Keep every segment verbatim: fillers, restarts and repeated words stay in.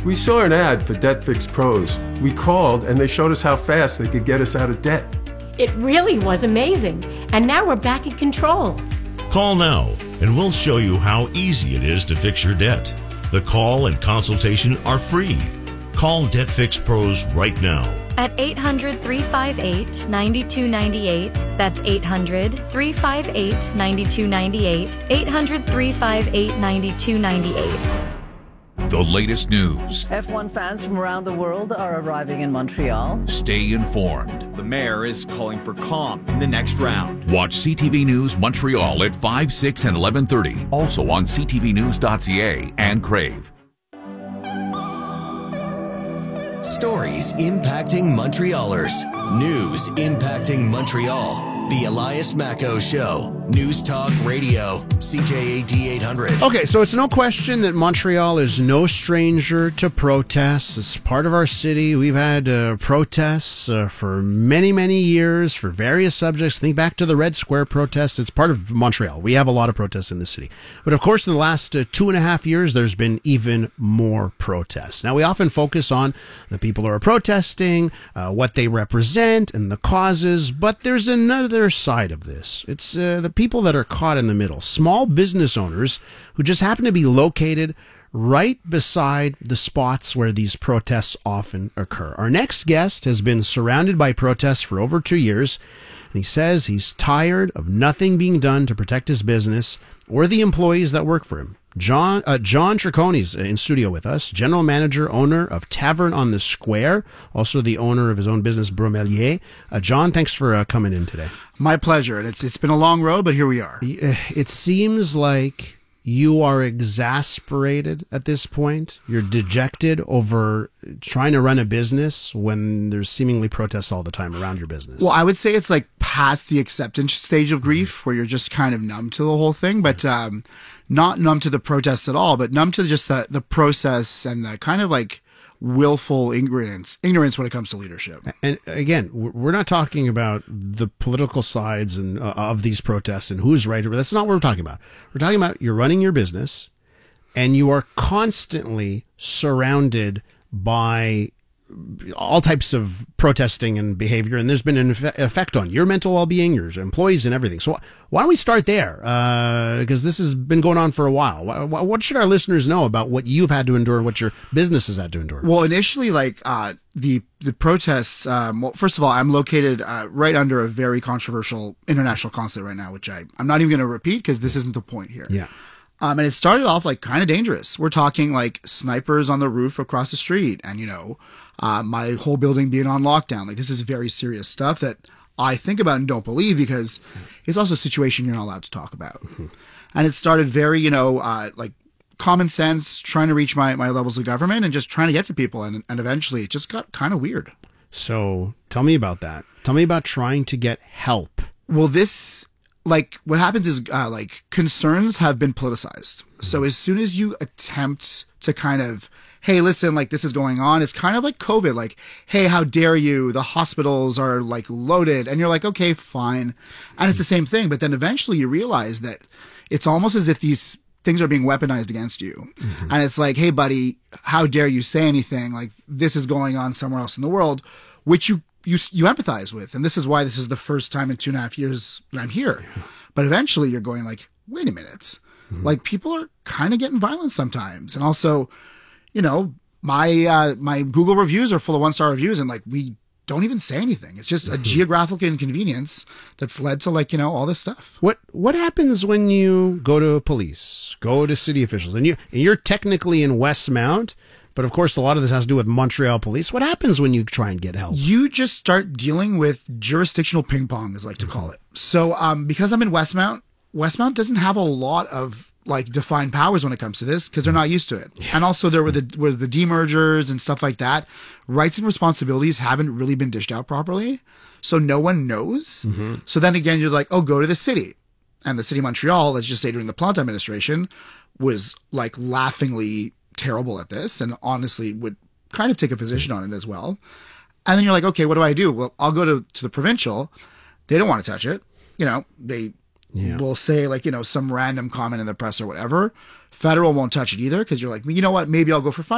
We saw an ad for Debt Fix Pros. We called and they showed us how fast they could get us out of debt. It really was amazing. And now we're back in control. Call now and we'll show you how easy it is to fix your debt. The call and consultation are free. Call Debt Fix Pros right now. At eight hundred, three five eight, nine two nine eight. That's eight hundred, three five eight, nine two nine eight. eight hundred, three five eight, nine two nine eight. The latest news. F one fans from around the world are arriving in Montreal. Stay informed. The mayor is calling for calm in the next round. Watch C T V News Montreal at five, six, and eleven thirty. Also on c t v news dot c a and Crave. Stories impacting Montrealers. News impacting Montreal. The Elias Macco Show. News Talk Radio. C J A D eight hundred. Okay, so it's no question that Montreal is no stranger to protests. It's part of our city. We've had uh, protests uh, for many, many years for various subjects. Think back to the Red Square protests. It's part of Montreal. We have a lot of protests in the city. But of course, in the last uh, two and a half years, there's been even more protests. Now, we often focus on the people who are protesting, uh, what they represent, and the causes. But there's another side of this. It's uh, the people that are caught in the middle. Small business owners who just happen to be located right beside the spots where these protests often occur. Our next guest has been surrounded by protests for over two years, and he says he's tired of nothing being done to protect his business or the employees that work for him. John uh, John Trecconi's in studio with us, general manager, owner of Tavern on the Square, also the owner of his own business, Bromelier. Uh, John, thanks for uh, coming in today. My pleasure. And it's it's been a long road, but here we are. It seems like you are exasperated at this point. You're dejected over trying to run a business when there's seemingly protests all the time around your business. Well, I would say it's like past the acceptance stage of grief where you're just kind of numb to the whole thing, but um, not numb to the protests at all, but numb to just the, the process and the kind of like willful ignorance, ignorance when it comes to leadership. And again, we're not talking about the political sides and uh, of these protests and who's right. That's not what we're talking about. We're talking about you're running your business and you are constantly surrounded by all types of protesting and behavior, and there's been an effect on your mental well-being, your employees, and everything. So why don't we start there? Because uh, this has been going on for a while. What should our listeners know about what you've had to endure and what your business has had to endure? Well, initially, like uh, the the protests. Um, well, first of all, I'm located uh, right under a very controversial international consulate right now, which I I'm not even going to repeat because this isn't the point here. Yeah. Um, and it started off like kind of dangerous. We're talking like snipers on the roof across the street, and you know. Uh, my whole building being on lockdown. Like, this is very serious stuff that I think about and don't believe because it's also a situation you're not allowed to talk about. Mm-hmm. And it started very, you know, uh, like common sense, trying to reach my, my levels of government and just trying to get to people. And, and eventually it just got kind of weird. So tell me about that. Tell me about trying to get help. Well, this, like, what happens is, uh, like, concerns have been politicized. Mm-hmm. So as soon as you attempt to kind of, hey, listen, like this is going on. It's kind of like COVID, like, hey, how dare you? The hospitals are like loaded. And you're like, okay, fine. And it's the same thing. But then eventually you realize that it's almost as if these things are being weaponized against you. Mm-hmm. And it's like, hey, buddy, how dare you say anything? Like this is going on somewhere else in the world, which you, you, you empathize with. And this is why this is the first time in two and a half years that I'm here. But eventually you're going like, wait a minute. Mm-hmm. Like people are kind of getting violent sometimes. And also, you know, my uh, my Google reviews are full of one-star reviews, and like we don't even say anything. It's just a mm-hmm. geographical inconvenience that's led to like, you know, all this stuff. What what happens when you go to police, go to city officials, and you and you're technically in Westmount, but of course a lot of this has to do with Montreal police. What happens when you try and get help? You just start dealing with jurisdictional ping pong, as I like to call it. So um, because I'm in Westmount, Westmount doesn't have a lot of like defined powers when it comes to this because they're not used to it. Yeah. And also there were the were the demergers and stuff like that. Rights and responsibilities haven't really been dished out properly. So no one knows. Mm-hmm. So then again, you're like, oh, go to the city. And the city of Montreal, let's just say during the Plante administration, was like laughingly terrible at this and honestly would kind of take a position on it as well. And then you're like, okay, what do I do? Well, I'll go to, to the provincial. They don't want to touch it. You know, they Yeah. will say like, you know, some random comment in the press or whatever. Federal won't touch it either because you're like, you know what, maybe I'll go for funding.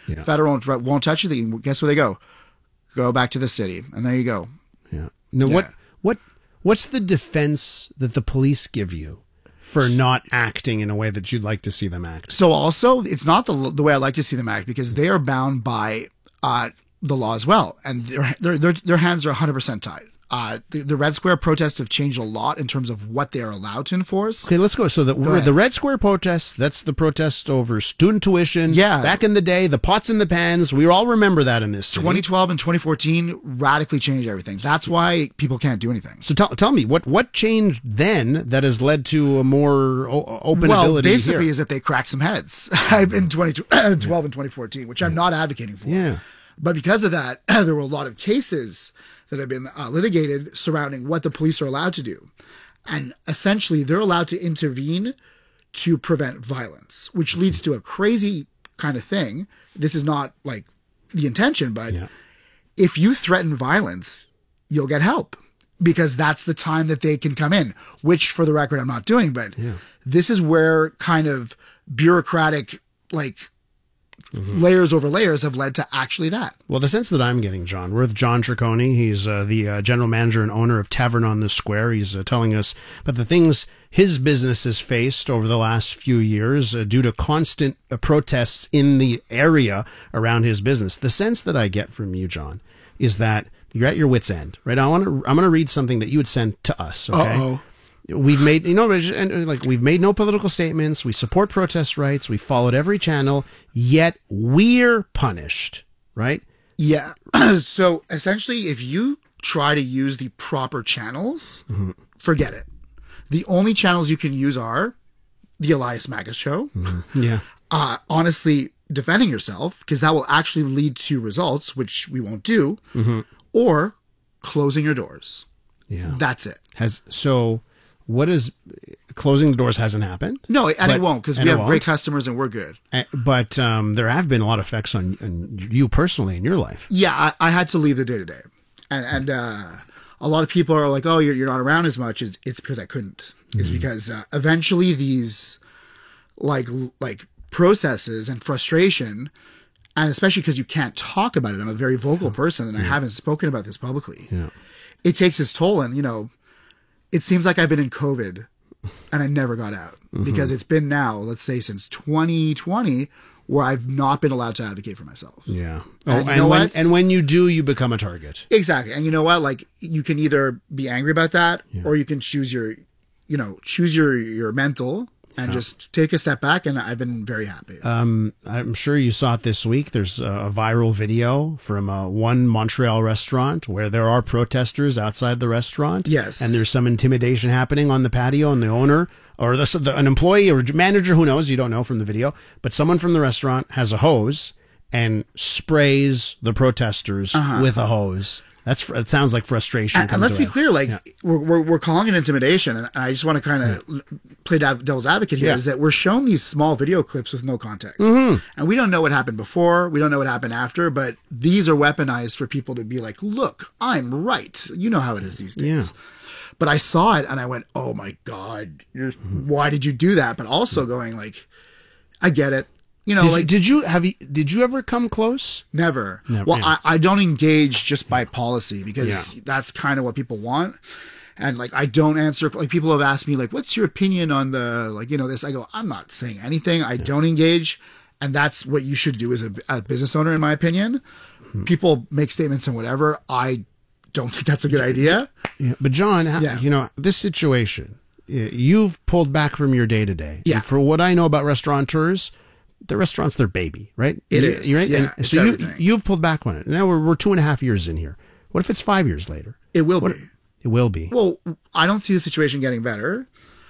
Yeah. Federal won't, won't touch you. Then guess where they go? Go back to the city, and there you go. Yeah. Now, Yeah. what what what's the defense that the police give you for not acting in a way that you'd like to see them act? So also, it's not the the way I like to see them act because they are bound by uh, the law as well, and their their their, their hands are one hundred percent tied. Uh, the, the Red Square protests have changed a lot in terms of what they are allowed to enforce. Okay, let's go. So the, Go ahead. the Red Square protests, that's the protest over student tuition. Yeah. Back in the day, the pots and the pans, we all remember that in this city. twenty twelve and twenty fourteen radically changed everything. That's why people can't do anything. So tell, tell me, what, what changed then that has led to a more o- open well, ability basically here? is that they cracked some heads in twenty twelve and twenty fourteen, which I'm not advocating for. Yeah. But because of that, there were a lot of cases that have been uh, litigated surrounding what the police are allowed to do. And essentially, they're allowed to intervene to prevent violence, which leads to a crazy kind of thing. This is not like the intention, but Yeah. if you threaten violence, you'll get help because that's the time that they can come in, which for the record, I'm not doing, but this is where kind of bureaucratic, like Mm-hmm. layers over layers have led to actually that. Well, the sense that I'm getting, John, we're with John Trecconi. He's uh, the uh, general manager and owner of Tavern on the Square. He's uh, telling us about the things his business has faced over the last few years uh, due to constant uh, protests in the area around his business. The sense that I get from you, John, is that you're at your wit's end, right? I want to. I'm going to read something that you had sent to us. Okay. Uh-oh. We've made, you know, and like we've made no political statements. We support protest rights. We followed every channel, yet we're punished, right? Yeah. So essentially, if you try to use the proper channels, Mm-hmm. forget it. The only channels you can use are the Elias Magus Show. Mm-hmm. Yeah. Uh, honestly, defending yourself, because that will actually lead to results, which we won't do, Mm-hmm. or closing your doors. Yeah. That's it. Has so. What is closing the doors hasn't happened? No, and But- it won't because and we it have great won't. customers and we're good. Uh, But um, there have been a lot of effects on, on you personally in your life. Yeah, I, I had to leave the day to day, and and uh, a lot of people are like, "Oh, you're you're not around as much." It's, it's because I couldn't. It's because uh, eventually these like like processes and frustration, and especially because you can't talk about it. I'm a very vocal person, and I haven't spoken about this publicly. Yeah. It takes its toll, and you know, it seems like I've been in COVID, and I never got out because it's been now, let's say, since twenty twenty, where I've not been allowed to advocate for myself. Yeah. Oh, And and, you know when what? and when you do, you become a target. Exactly. And you know what? Like you can either be angry about that or you can choose your, you know, choose your, your mental and just take a step back. And I've been very happy. Um, I'm sure you saw it this week. There's a viral video from uh, one Montreal restaurant where there are protesters outside the restaurant. Yes. And there's some intimidation happening on the patio, and the owner or the, the, an employee or manager, who knows, you don't know from the video, but someone from the restaurant has a hose and sprays the protesters Uh-huh. with a hose. That's it sounds like frustration. And, come and let's to be it. clear, like Yeah. we're, we're, we're calling it intimidation. And I just want to kind of play dev- devil's advocate here Yeah. is that we're shown these small video clips with no context. Mm-hmm. And we don't know what happened before. We don't know what happened after, but these are weaponized for people to be like, look, I'm right. You know how it is these days. Yeah. But I saw it and I went, oh my God, you're, why did you do that? But also going like, I get it. You know, Did, like you, did you have you did you ever come close? never. Never, Well, yeah. I, I don't engage just by policy because Yeah. that's kind of what people want. And like, I don't answer, like people have asked me like, what's your opinion on the, like, you know, this, I go, I'm not saying anything. I don't engage. And that's what you should do as a, a business owner, in my opinion. Hmm. People make statements and whatever. I don't think that's a good idea. Yeah, but John, ha- Yeah. you know, this situation, y- you've pulled back from your day to day. Yeah. And for what I know about restaurateurs, the restaurant's their baby, right? It You- is, you're right? yeah, And it's so you, everything. you've pulled back on it. Now we're, we're two and a half years in here. What if it's five years later? It will What- be. It will be. Well, I don't see the situation getting better.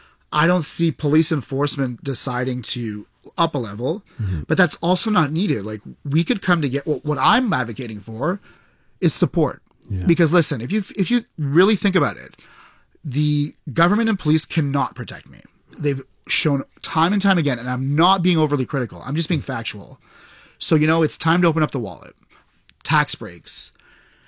I don't see police enforcement deciding to up a level, but that's also not needed. Like we could come to get what, what I'm advocating for is support. Because listen, if you if you really think about it, the government and police cannot protect me. They've shown time and time again, and I'm not being overly critical. I'm just being factual. So, you know, it's time to open up the wallet. Tax breaks,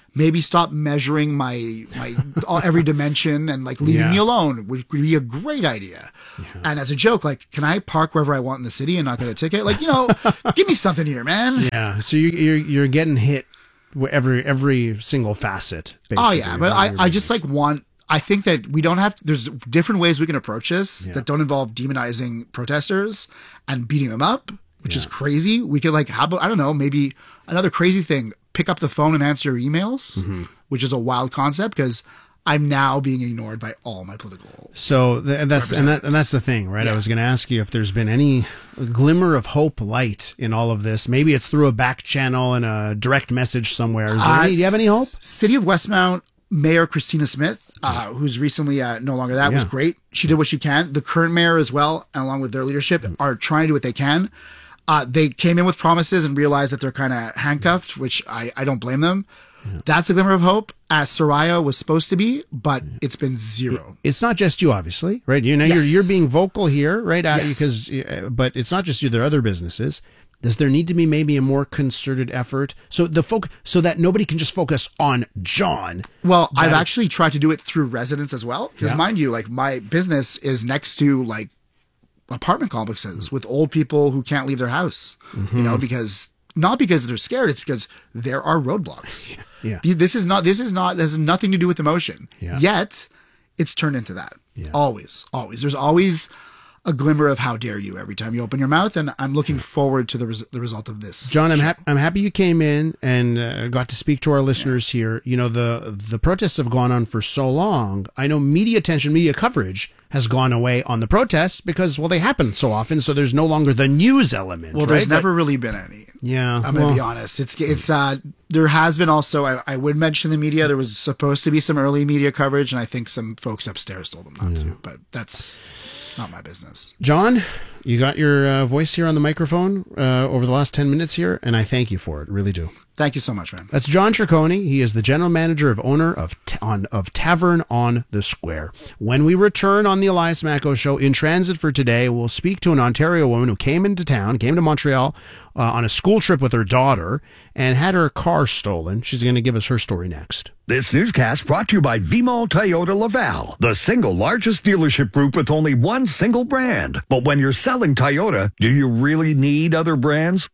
maybe stop measuring my my all, every dimension and like leaving Yeah. me alone would, would be a great idea. Yeah. And as a joke, like, can I park wherever I want in the city and not get a ticket? Like, you know, give me something here, man. Yeah. So you, you're you're getting hit with every every single facet. Basically, Oh yeah, but I, I just like want. I think that we don't have. There's different ways we can approach this Yeah. that don't involve demonizing protesters and beating them up, which Yeah. is crazy. We could like, how about I don't know, maybe another crazy thing. Pick up the phone and answer emails, Mm-hmm. which is a wild concept because I'm now being ignored by all my political. So th- that's and that and that's the thing, right? Yeah. I was going to ask you if there's been any glimmer of hope, light in all of this. Maybe it's through a back channel and a direct message somewhere. Is there Uh, any, do you have any hope? City of Westmount Mayor Christina Smith, uh, who's recently uh, no longer that, was Yeah. great. She did what she can. The current mayor as well, and along with their leadership, are trying to do what they can. Uh, they came in with promises and realized that they're kind of handcuffed, which I, I don't blame them. That's a glimmer of hope, as Soraya was supposed to be, but it's been zero. It's not just you, obviously, right? You know, you're Yes. you're being vocal here, right? Uh, Yes. Because, uh, but it's not just you. There are other businesses. Does there need to be maybe a more concerted effort so the folk so that nobody can just focus on John? Well, I've That- actually tried to do it through residents as well. Because Yeah. mind you, like my business is next to like apartment complexes with old people who can't leave their house, Mm-hmm. you know, because not because they're scared, it's because there are roadblocks. Yeah. This is not, this is not, this has nothing to do with emotion. Yeah. Yet it's turned into that. Yeah. Always, always. There's always a glimmer of how dare you every time you open your mouth. And I'm looking forward to the, res- the result of this. John, I'm happy. I'm happy you came in and uh, got to speak to our listeners here. You know, the the protests have gone on for so long. I know media attention, media coverage has gone away on the protests because, well, they happen so often. So there's no longer the news element. Well, there's right? never But- really been any. yeah. I'm gonna well, be honest. It's it's uh there has been also I, I would mention the media. There was supposed to be some early media coverage, and I think some folks upstairs told them not to. But that's not my business. John, you got your uh, voice here on the microphone uh, over the last ten minutes here, and I thank you for it. Really do. Thank you so much, man. That's John Ciccone. He is the general manager of owner of ta- on, of Tavern on the Square. When we return on the Elias Macco Show, in transit for today, we'll speak to an Ontario woman who came into town, came to Montreal uh, on a school trip with her daughter, and had her car stolen. She's going to give us her story next. This newscast brought to you by Vimal Toyota Laval, the single largest dealership group with only one single brand. But when you're selling Toyota, do you really need other brands?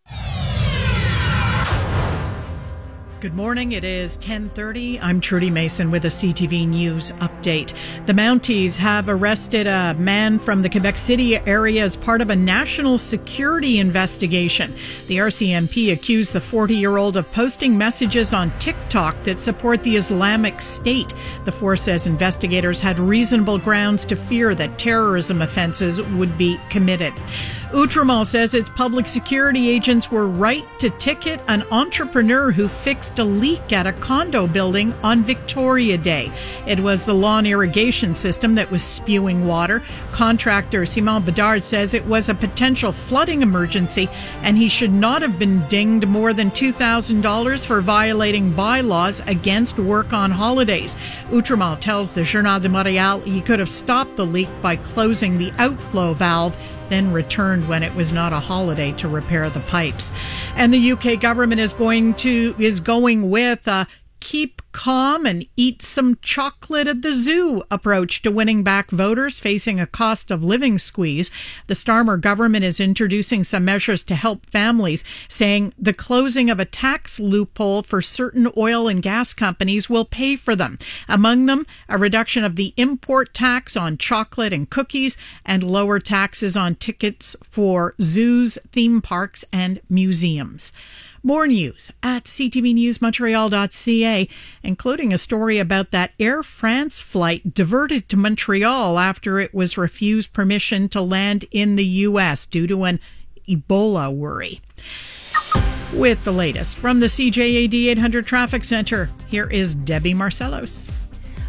Good morning. It is ten thirty. I'm Trudy Mason with a C T V News update. The Mounties have arrested a man from the Quebec City area as part of a national security investigation. The R C M P accused the forty-year-old of posting messages on TikTok that support the Islamic State. The force says investigators had reasonable grounds to fear that terrorism offenses would be committed. Outremont says its public security agents were right to ticket an entrepreneur who fixed a leak at a condo building on Victoria Day. It was the lawn irrigation system that was spewing water. Contractor Simon Bedard says it was a potential flooding emergency and he should not have been dinged more than two thousand dollars for violating bylaws against work on holidays. Outremont tells the Journal de Montréal he could have stopped the leak by closing the outflow valve, then returned when it was not a holiday to repair the pipes. And the U K government is going to is going with a keep calm and eat some chocolate at the zoo approach to winning back voters facing a cost of living squeeze. The Starmer government is introducing some measures to help families, saying the closing of a tax loophole for certain oil and gas companies will pay for them. Among them, a reduction of the import tax on chocolate and cookies and lower taxes on tickets for zoos, theme parks, and museums. More news at c t v news montreal dot c a, including a story about that Air France flight diverted to Montreal after it was refused permission to land in the U S due to an Ebola worry. With the latest from the C J A D eight hundred Traffic Center, here is Debbie Marcellos.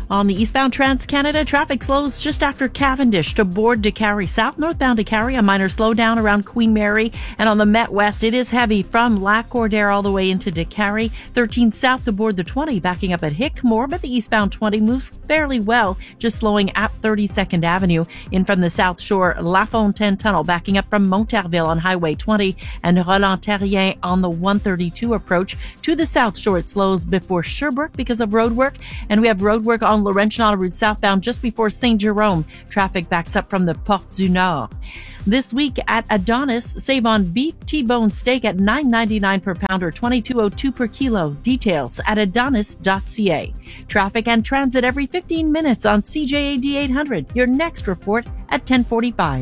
On the eastbound Trans-Canada, traffic slows just after Cavendish to board DeCarry South. Northbound DeCarry, a minor slowdown around Queen Mary. And on the Met West, it is heavy from Lac Cordair all the way into DeCarry. thirteen south to board the twenty, backing up at Hickmore, but the eastbound twenty moves fairly well, just slowing at thirty-second Avenue. In from the South Shore, La Fontaine Tunnel, backing up from Monterville on Highway twenty, and Roland-Terrien on the one thirty-two approach. To the South Shore, it slows before Sherbrooke because of road work, and we have road work on Laurentian Autoroute southbound just before Saint Jerome. Traffic backs up from the Porte du Nord. This week at Adonis, save on beef T-bone steak at nine ninety-nine per pound or twenty-two oh two per kilo. Details at adonis dot c a. Traffic and transit every fifteen minutes on C J A D eight hundred. Your next report at ten forty-five.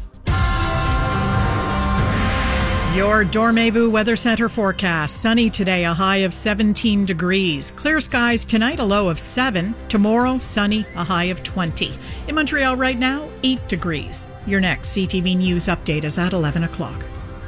Your Dormevu Weather Center forecast. Sunny today, a high of seventeen degrees. Clear skies tonight, a low of seven. Tomorrow, sunny, a high of twenty. In Montreal right now, eight degrees. Your next C T V News update is at eleven o'clock.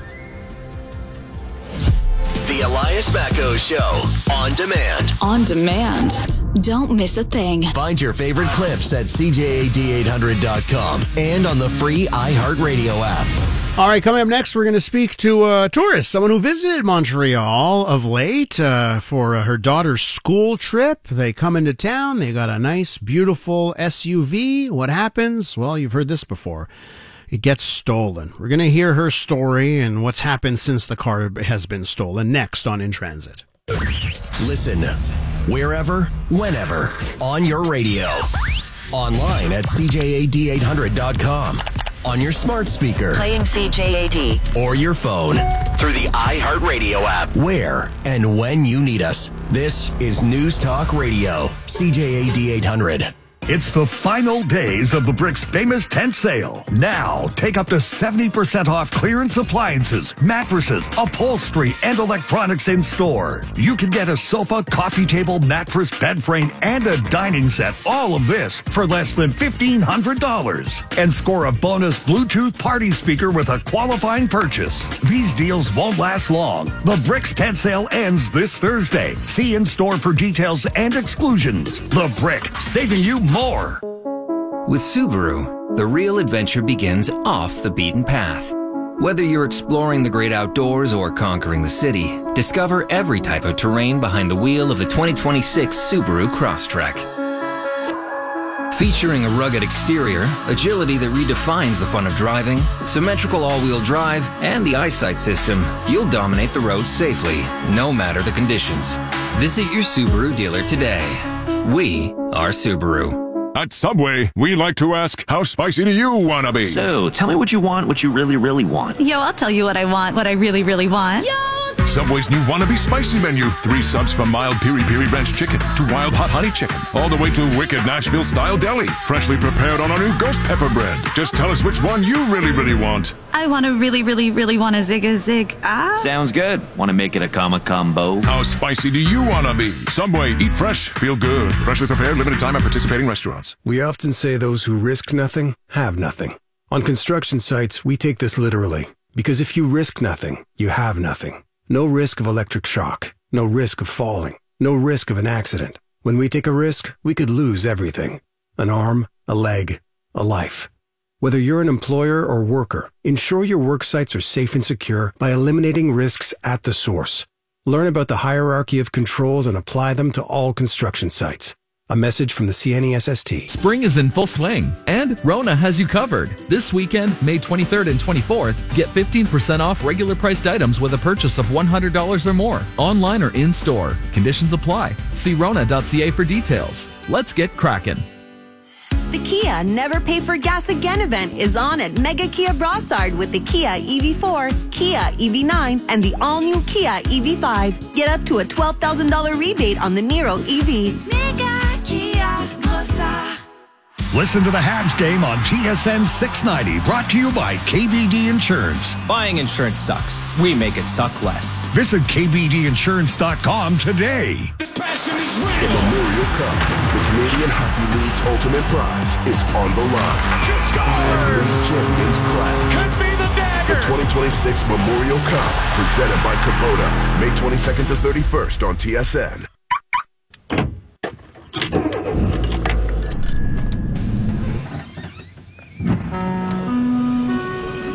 The Elias Macco Show, on demand. On demand. Don't miss a thing. Find your favorite clips at C J A D eight hundred dot com and on the free iHeartRadio app. All right, coming up next, we're going to speak to a tourist, someone who visited Montreal of late uh, for uh, her daughter's school trip. They come into town. They got a nice, beautiful S U V. What happens? Well, you've heard this before. It gets stolen. We're going to hear her story and what's happened since the car has been stolen next on In Transit. Listen wherever, whenever, on your radio. Online at C J A D eight hundred dot com. On your smart speaker. Playing C J A D. Or your phone. Through the iHeartRadio app. Where and when you need us. This is News Talk Radio. C J A D eight hundred. It's the final days of the Brick's famous tent sale. Now, take up to seventy percent off clearance appliances, mattresses, upholstery, and electronics in store. You can get a sofa, coffee table, mattress, bed frame, and a dining set. All of this for less than fifteen hundred dollars. And score a bonus Bluetooth party speaker with a qualifying purchase. These deals won't last long. The Brick's tent sale ends this Thursday. See in store for details and exclusions. The Brick, saving you more. More. With Subaru, the real adventure begins off the beaten path. Whether you're exploring the great outdoors or conquering the city, discover every type of terrain behind the wheel of the twenty twenty-six Subaru Crosstrek. Featuring a rugged exterior, agility that redefines the fun of driving, symmetrical all-wheel drive, and the eyesight system, you'll dominate the road safely, no matter the conditions. Visit your Subaru dealer today. We are Subaru. At Subway, we like to ask, how spicy do you want to be? So, tell me what you want, what you really, really want. Yo, I'll tell you what I want, what I really, really want. Yo! Subway's new Wannabe Spicy menu. Three subs from mild Piri Piri Ranch chicken to wild hot honey chicken, all the way to wicked Nashville-style deli, freshly prepared on our new ghost pepper bread. Just tell us which one you really, really want. I want to really, really, really want a zig a zig. Ah. Sounds good. Want to make it a comma combo? How spicy do you want to be? Subway, eat fresh, feel good. Freshly prepared, limited time at participating restaurants. We often say those who risk nothing have nothing. On construction sites, we take this literally, because if you risk nothing, you have nothing. No risk of electric shock, no risk of falling, no risk of an accident. When we take a risk, we could lose everything. An arm, a leg, a life. Whether you're an employer or worker, ensure your work sites are safe and secure by eliminating risks at the source. Learn about the hierarchy of controls and apply them to all construction sites. A message from the C N E S S T. Spring is in full swing, and Rona has you covered. This weekend, May twenty-third and twenty-fourth, get fifteen percent off regular priced items with a purchase of one hundred dollars or more, online or in-store. Conditions apply. See rona dot c a for details. Let's get cracking. The Kia Never Pay for Gas Again event is on at Mega Kia Brossard with the Kia E V four, Kia E V nine, and the all-new Kia E V five. Get up to a twelve thousand dollars rebate on the Niro E V. Mega Kia Brossard. Listen to the Habs game on T S N six ninety, brought to you by K B D Insurance. Buying insurance sucks. We make it suck less. Visit K B D insurance dot com today. The Memorial Cup, the Canadian Hockey League's ultimate prize, is on the line. As league champions clash. Could be the dagger. The twenty twenty-six Memorial Cup, presented by Kubota, May twenty-second to thirty-first on T S N.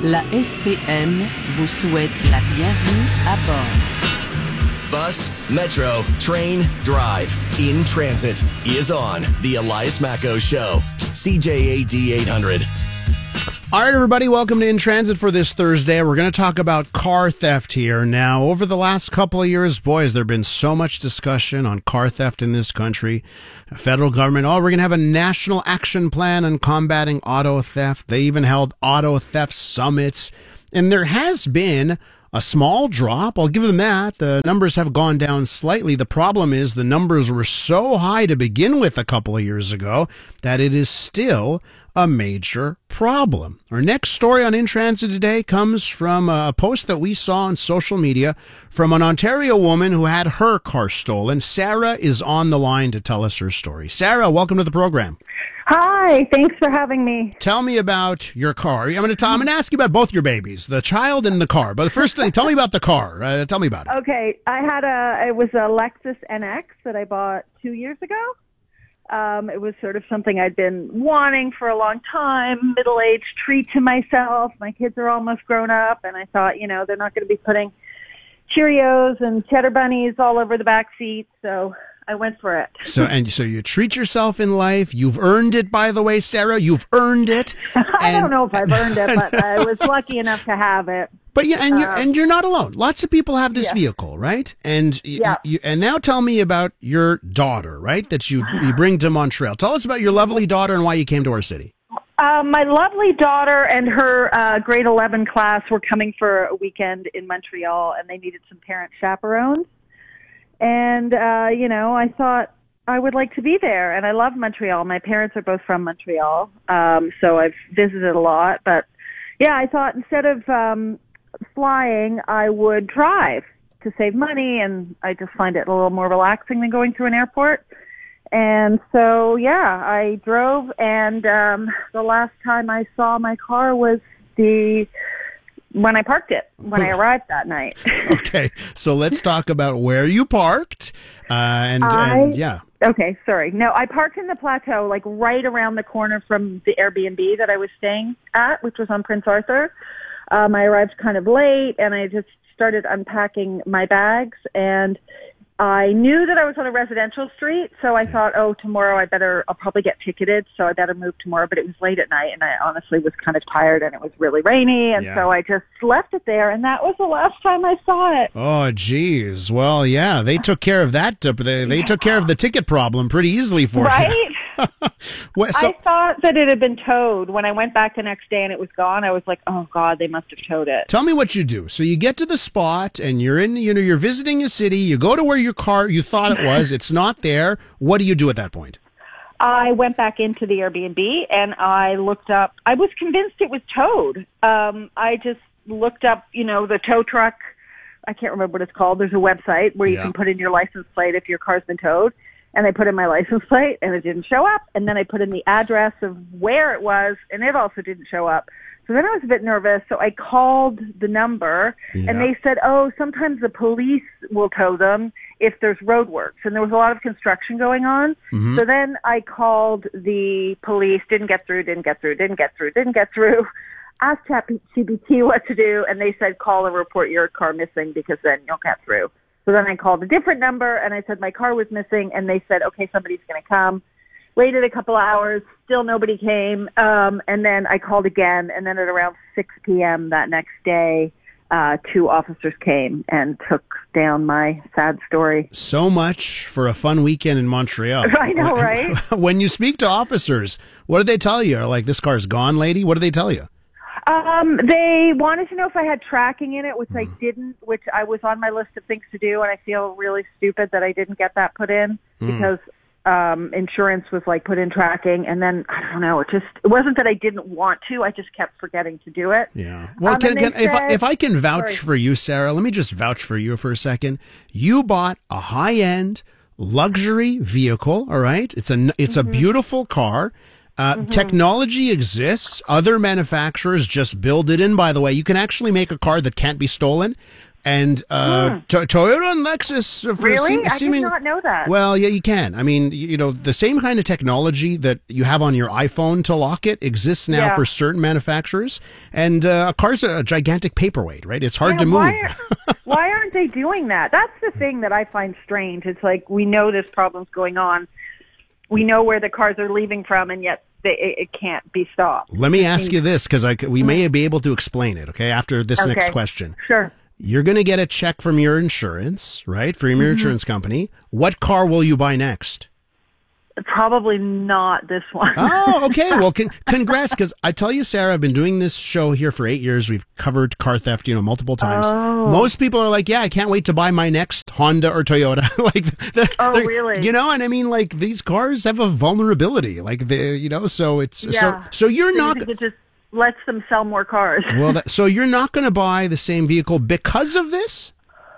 La S T M vous souhaite la bienvenue à bord. Bus, metro, train, drive, in transit is on the Elias Macco Show. C J A D eight hundred. All right, everybody, welcome to In Transit for this Thursday. We're going to talk about car theft here. Now, over the last couple of years, boys, there's been so much discussion on car theft in this country. The federal government, oh, we're going to have a national action plan on combating auto theft. They even held auto theft summits. And there has been a small drop. I'll give them that. The numbers have gone down slightly. The problem is the numbers were so high to begin with a couple of years ago that it is still a major problem. Our next story on In Transit today comes from a post that we saw on social media from an Ontario woman who had her car stolen. Sarah is on the line to tell us her story. Sarah, welcome to the program. Hi, thanks for having me. Tell me about your car. I'm going to, t- I'm going to ask you about both your babies, the child and the car. But first thing, tell me about the car. Uh, tell me about it. Okay, I had a, it was a Lexus N X that I bought two years ago. Um, it was sort of something I'd been wanting for a long time, middle-aged treat to myself. My kids are almost grown up, and I thought, you know, they're not going to be putting Cheerios and Cheddar Bunnies all over the back seat, so I went for it. So and so you treat yourself in life. You've earned it, by the way, Sarah. You've earned it. I don't know if I've earned it, but I was lucky enough to have it. But yeah, and you're, Um, and you're not alone. Lots of people have this yeah. vehicle, right? And y- Yeah. you, and now tell me about your daughter, right? That you you bring to Montreal. Tell us about your lovely daughter and why you came to our city. Um, my lovely daughter and her uh, grade eleven class were coming for a weekend in Montreal, and they needed some parent chaperones. And, uh, you know, I thought I would like to be there, and I love Montreal. My parents are both from Montreal, um, so I've visited a lot. But, yeah, I thought instead of um, flying, I would drive to save money, and I just find it a little more relaxing than going through an airport. And so, yeah, I drove, and um, the last time I saw my car was the when I parked it, when I arrived that night. Okay, so let's talk about where you parked, uh, and, I, and yeah. Okay, sorry. No, I parked in the Plateau, like right around the corner from the Airbnb that I was staying at, which was on Prince Arthur. Um, I arrived kind of late, and I just started unpacking my bags, and I knew that I was on a residential street, so I thought, oh, tomorrow I better, I'll probably get ticketed, so I better move tomorrow. But it was late at night, and I honestly was kind of tired, and it was really rainy, and Yeah. so I just left it there, and that was the last time I saw it. Oh, geez. Well, yeah, they took care of that. Uh, they they took care of the ticket problem pretty easily for Right? you. Well, so- I thought that it had been towed. When I went back the next day and it was gone, I was like, oh, God, they must have towed it. Tell me what you do. So you get to the spot and you're in, you know, you're visiting a city. You go to where your car, you thought it was. It's not there. What do you do at that point? I went back into the Airbnb and I looked up. I was convinced it was towed. Um, I just looked up, you know, the tow truck. I can't remember what it's called. There's a website where you Yeah. can put in your license plate if your car's been towed. And I put in my license plate, and it didn't show up. And then I put in the address of where it was, and it also didn't show up. So then I was a bit nervous, so I called the number, Yeah. and they said, oh, sometimes the police will tow them if there's roadworks. And there was a lot of construction going on. Mhm. So then I called the police, didn't get through, didn't get through, didn't get through, didn't get through. Asked ChatGPT what to do, and they said, call and report your car missing because then you'll get through. So then I called a different number, and I said my car was missing, and they said, okay, somebody's going to come. Waited a couple hours, still nobody came, um, and then I called again, and then at around six p.m. that next day, uh, two officers came and took down my sad story. So much for a fun weekend in Montreal. I know, right? When you speak to officers, what do they tell you? Like, this car's gone, lady? What do they tell you? Um, they wanted to know if I had tracking in it, which I didn't, which I was on my list of things to do, and I feel really stupid that I didn't get that put in Mm. because um insurance was like put in tracking, and then I don't know, it just it wasn't that I didn't want to, I just kept forgetting to do it. Yeah. Well, Um, can, and can, they if, I, said- if I can vouch Sorry. for you, Sarah, let me just vouch for you for a second. You bought a high-end luxury vehicle, all right? It's a, it's Mm-hmm. a beautiful car. Uh, Technology exists. Other manufacturers just build it in, by the way. You can actually make a car that can't be stolen. And uh, Hmm. to- Toyota and Lexus. uh, For Really? seem- I seeming, did not know that. Well, yeah, you can. I mean, you know, the same kind of technology that you have on your iPhone to lock it exists now Yeah. for certain manufacturers. And uh, a car's a gigantic paperweight, right? It's hard Yeah, to move. Why, are- why aren't they doing that? That's the thing that I find strange. It's like we know this problem's going on. We know where the cars are leaving from, and yet they, it, it can't be stopped. Let me ask you this, because I c- we may be able to explain it, okay, after this next Okay. question. Sure. You're going to get a check from your insurance, right, from your Mhm. insurance company. What car will you buy next? Probably not this one. Oh, okay. Well, con- congrats, because I tell you, Sarah, I've been doing this show here for eight years. We've covered car theft, you know, multiple times. Oh. Most people are like, yeah, I can't wait to buy my next Honda or Toyota. like, they're- Oh, they're- really? You know, and I mean, like, these cars have a vulnerability. Like, they, you know, so it's, Yeah. so, so you're So not, You think it just lets them sell more cars. well, that, so you're not going to buy the same vehicle because of this?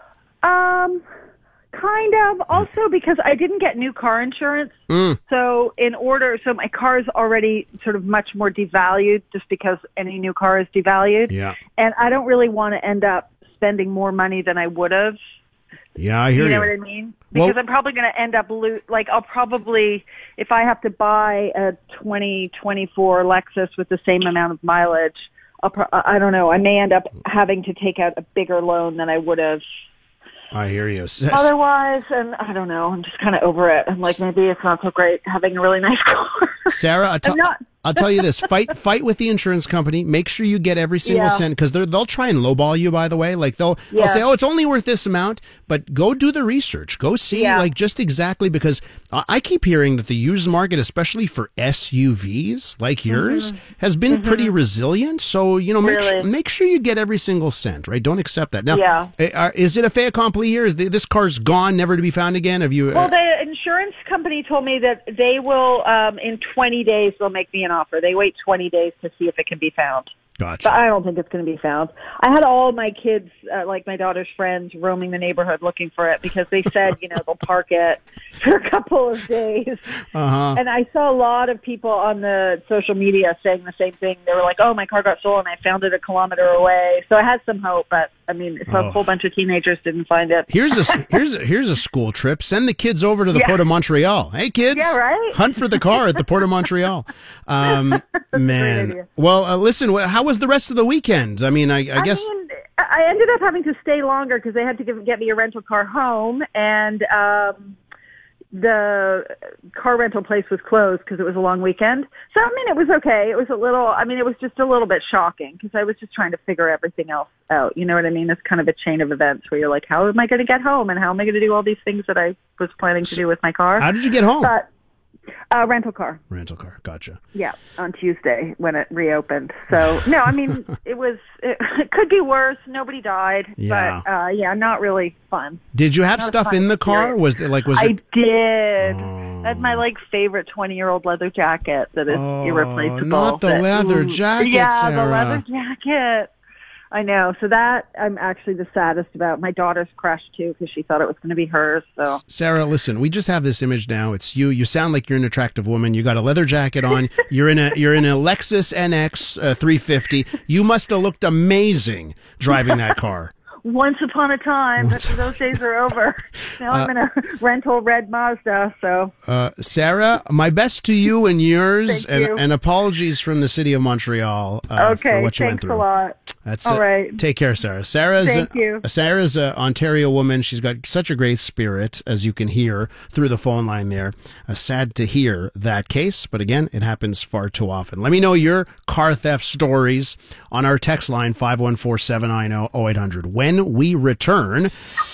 Um, kind of. Also, because I didn't get new car insurance. Mm. So in order, so my car is already sort of much more devalued just because any new car is devalued. Yeah. And I don't really want to end up spending more money than I would have. Yeah, I hear you. know what I mean? Because Well- I'm probably going to end up lo- like I'll probably, if I have to buy a twenty twenty-four Lexus with the same amount of mileage, I'll pro- I don't know. I may end up having to take out a bigger loan than I would have I hear you. S- otherwise. And I don't know. I'm just kind of over it. I'm like, maybe it's not so great having a really nice car. Sarah, I I'm not. I'll tell you this: fight, fight with the insurance company. Make sure you get every single Yeah. cent because they'll try and lowball you. By the way, like they'll they'll Yeah. say, "Oh, it's only worth this amount," but go do the research. Go see, Yeah. like just exactly because I, I keep hearing that the used market, especially for S U Vs like yours, Mhm. has been pretty resilient. So you know, make Really? sure, make sure you get every single cent. Right? Don't accept that. Now, Yeah. eh, are- is it a fait accompli here? Is the, this car's gone, never to be found again? Have you? Well, uh, the insurance company told me that they will, um, in twenty days, they'll make me an offer. They wait twenty days to see if it can be found. Gotcha. But I don't think it's going to be found. I had all my kids, uh, like my daughter's friends, roaming the neighborhood looking for it because they said, you know, they'll park it for a couple of days. Uh-huh. And I saw a lot of people on the social media saying the same thing. They were like, oh, my car got stolen. I found it a kilometer away. So I had some hope, but I mean, so Oh. a whole bunch of teenagers didn't find it. Here's a here's a, here's a school trip. Send the kids over to the Yeah. Port of Montreal. Hey, kids, Yeah, right? hunt for the car at the Port of Montreal. Um, man, idea. well, uh, listen. wh- How was the rest of the weekend? I mean, I, I, I guess mean, I ended up having to stay longer because they had to give, get me a rental car home, and um, the car rental place was closed because it was a long weekend. So, I mean, it was okay. It was a little, I mean, it was just a little bit shocking because I was just trying to figure everything else out. You know what I mean? It's kind of a chain of events where you're like, how am I going to get home? And how am I going to do all these things that I was planning to do with my car? How did you get home? But, uh, rental car. rental car. Gotcha. Yeah, on Tuesday when it reopened. So no, I mean it was it, it could be worse. Nobody died, Yeah. but uh, yeah, not really fun. Did you have Not a stuff fun in the car? experience. Was it like was I it? did. That's my like favorite twenty-year-old leather jacket that is Oh, irreplaceable. not the That- leather ooh, jacket, Yeah, Sarah. the leather jacket. I know. So that I'm actually the saddest about. My daughter's crushed too because she thought it was going to be hers. So Sarah, listen, we just have this image now. It's you. You sound like you're an attractive woman. You got a leather jacket on. You're in a you're in a Lexus N X uh, three fifty. You must have looked amazing driving that car. once upon a time, Once- but those days are over. Now I'm in a rental red Mazda. So Uh, Sarah, my best to you and yours, Thank and, you. and apologies from the city of Montreal uh, okay, for what you went thanks through. a lot. That's all it. right. Take care, Sarah. Sarah's Thank a, you. Sarah's an Ontario woman. She's got such a great spirit, as you can hear through the phone line there. Uh, sad to hear that case, but again, it happens far too often. Let me know your car theft stories on our text line five one four, seven nine zero, zero eight hundred. When we return,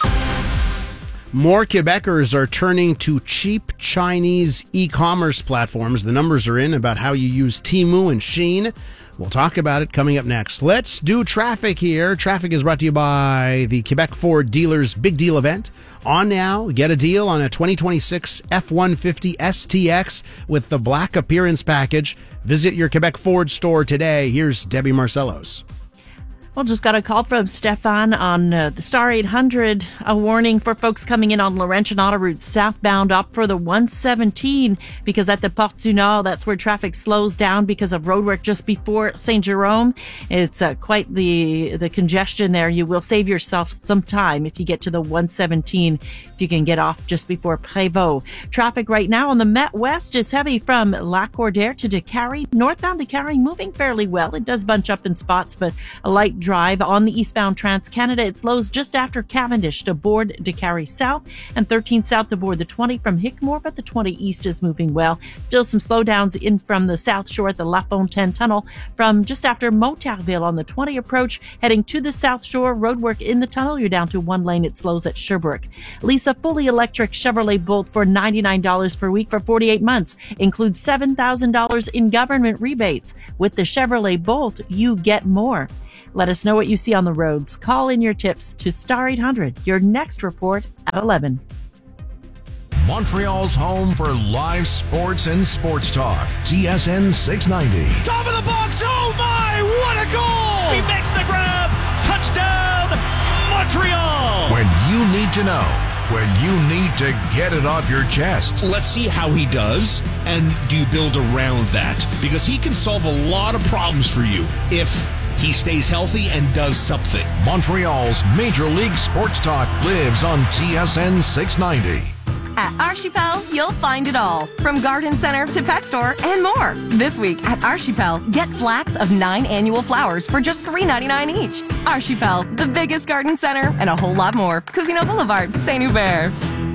more Quebecers are turning to cheap Chinese e-commerce platforms. The numbers are in about how you use Temu and Shein. We'll talk about it coming up next. Let's do traffic here. Traffic is brought to you by the Quebec Ford Dealers Big Deal event. On now, get a deal on a twenty twenty-six F one fifty S T X with the black appearance package. Visit your Quebec Ford store today. Here's Debbie Marcellos. Well, just got a call from Stefan on uh, the Star eight hundred. A warning for folks coming in on Laurentian Autoroute southbound up for the one seventeen because at the Porte du Nord, that's where traffic slows down because of roadwork just before Saint Jerome. It's uh, quite the the congestion there. You will save yourself some time if you get to the one seventeen, if you can get off just before Prévost. Traffic right now on the Met West is heavy from Lac-Cordaire to Décarie. Northbound Décarie moving fairly well. It does bunch up in spots, but a light drive. On the eastbound Trans-Canada, it slows just after Cavendish to board Décarie South and thirteen South to board the twenty from Hickmore, but the twenty East is moving well. Still some slowdowns in from the South Shore at the La Fontaine Tunnel from just after Montarville on the twenty approach, heading to the South Shore. Roadwork in the tunnel, you're down to one lane. It slows at Sherbrooke. Lease a fully electric Chevrolet Bolt for ninety-nine dollars per week for forty-eight months. Includes seven thousand dollars in government rebates. With the Chevrolet Bolt, you get more. Let us know what you see on the roads. Call in your tips to Star eight hundred. Your next report at eleven. Montreal's home for live sports and sports talk. T S N six ninety. Top of the box. Oh my, what a goal! He makes the grab. Touchdown, Montreal! When you need to know. When you need to get it off your chest. Let's see how he does, and do you build around that? Because he can solve a lot of problems for you if he stays healthy and does something. Montreal's Major League Sports Talk lives on T S N six ninety. At Archipel, you'll find it all, from garden center to pet store and more. This week at Archipel, get flats of nine annual flowers for just three ninety-nine each. Archipel, the biggest garden center and a whole lot more. Cousineau Boulevard, Saint-Hubert.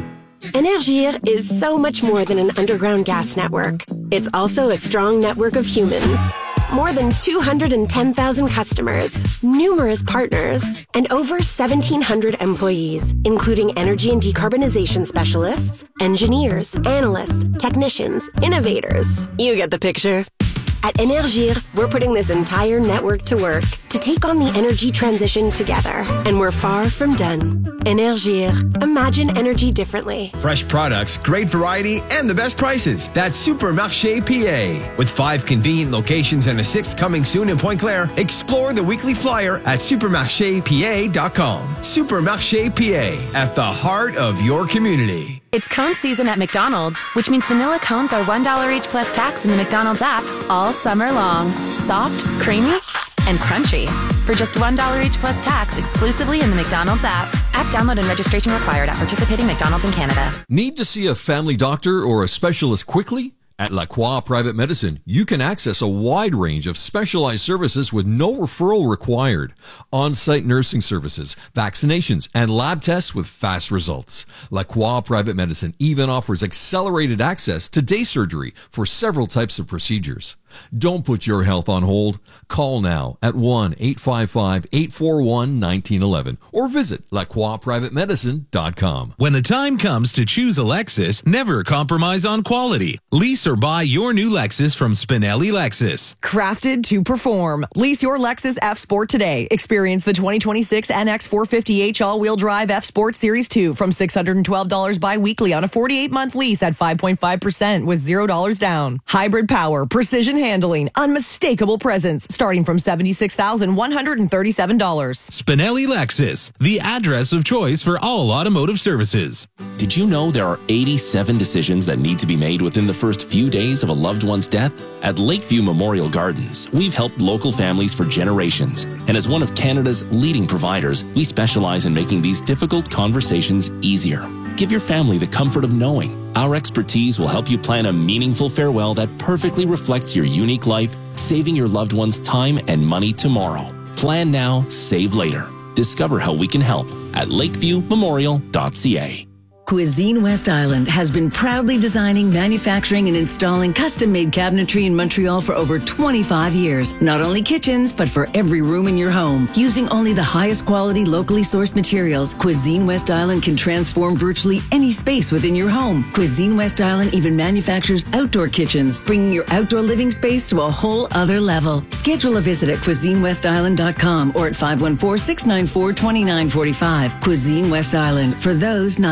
Énergir is so much more than an underground gas network. It's also a strong network of humans. More than two hundred ten thousand customers, numerous partners, and over seventeen hundred employees, including energy and decarbonization specialists, engineers, analysts, technicians, innovators. You get the picture. At Énergir, we're putting this entire network to work to take on the energy transition together. And we're far from done. Énergir. Imagine energy differently. Fresh products, great variety, and the best prices. That's Supermarché P A. With five convenient locations and a sixth coming soon in Pointe-Claire, explore the weekly flyer at supermarché p a dot com. Supermarché P A, at the heart of your community. It's cone season at McDonald's, which means vanilla cones are one dollar each plus tax in the McDonald's app all summer long. Soft, creamy, and crunchy. For just one dollar each plus tax exclusively in the McDonald's app. App download and registration required at participating McDonald's in Canada. Need to see a family doctor or a specialist quickly? At La Croix Private Medicine, you can access a wide range of specialized services with no referral required. On-site nursing services, vaccinations, and lab tests with fast results. La Croix Private Medicine even offers accelerated access to day surgery for several types of procedures. Don't put your health on hold. Call now at one eight five five, eight four one, one nine one one or visit la croix private medicine dot com. When the time comes to choose a Lexus, never compromise on quality. Lease or buy your new Lexus from Spinelli Lexus. Crafted to perform. Lease your Lexus F Sport today. Experience the twenty twenty-six N X four fifty H all-wheel drive F Sport Series two from six hundred twelve dollars bi-weekly on a forty-eight month lease at five point five percent with zero dollars down. Hybrid power, precision handling, unmistakable presence, starting from seventy-six thousand one hundred thirty-seven dollars. Spinelli Lexus, the address of choice for all automotive services. Did you know there are eighty-seven decisions that need to be made within the first few days of a loved one's death? At Lakeview Memorial Gardens, we've helped local families for generations. And as one of Canada's leading providers, we specialize in making these difficult conversations easier. Give your family the comfort of knowing our expertise will help you plan a meaningful farewell that perfectly reflects your unique life, saving your loved ones time and money tomorrow. Plan now, save later. Discover how we can help at lakeview memorial dot c a. Cuisine West Island has been proudly designing, manufacturing, and installing custom-made cabinetry in Montreal for over twenty-five years. Not only kitchens, but for every room in your home. Using only the highest quality, locally sourced materials, Cuisine West Island can transform virtually any space within your home. Cuisine West Island even manufactures outdoor kitchens, bringing your outdoor living space to a whole other level. Schedule a visit at cuisine west island dot com or at five one four, six nine four, two nine four five. Cuisine West Island, for those not easily